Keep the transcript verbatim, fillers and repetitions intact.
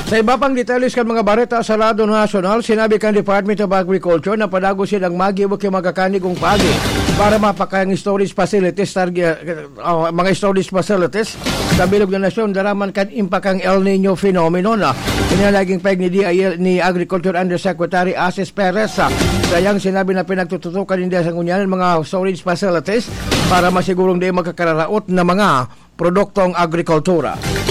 Sa iba pang details kan mga bareta sa Radyo Nasional, sinabi kan Department of Agriculture na padago silang magiwag yung magkakanig kong pagi para mapakayang storage facilities, target, uh, mga storage facilities sa bilog na nasyon, daraman kan impakang El Nino phenomenon. Pinalaging peg ni, D I L, ni Agriculture Undersecretary Asis Perez. Sayang sinabi na pinagtututukan hindi sa ngunyanan mga storage facilities para masigurong di magkakararaot na mga produktong agrikultura.